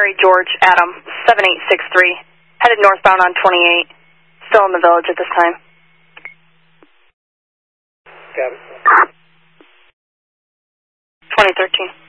Mary George Adam 7863, headed northbound on 28, still in the village at this time. Got it. 2013.